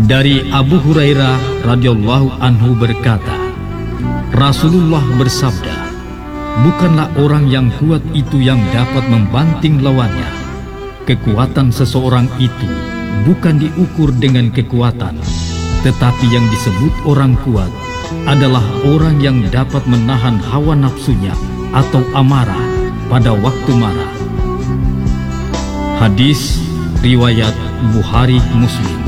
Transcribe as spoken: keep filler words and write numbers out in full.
Dari Abu Hurairah radhiyallahu anhu berkata, Rasulullah bersabda, bukanlah orang yang kuat itu yang dapat membanting lawannya. Kekuatan seseorang itu bukan diukur dengan kekuatan, tetapi yang disebut orang kuat adalah orang yang dapat menahan hawa nafsunya atau amarah pada waktu marah. Hadis riwayat Bukhari Muslim.